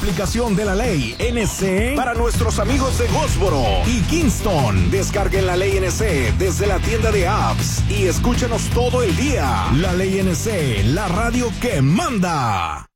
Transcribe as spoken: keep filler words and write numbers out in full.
Aplicación de la ley N C para nuestros amigos de Goldsboro y Kingston. Descarguen la ley N C desde la tienda de apps y escúchanos todo el día. La ley N C, la radio que manda.